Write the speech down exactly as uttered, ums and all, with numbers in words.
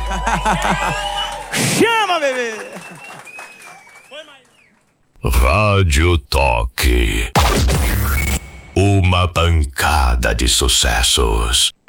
Chama, bebê! Rádio Toque. Uma pancada de sucessos.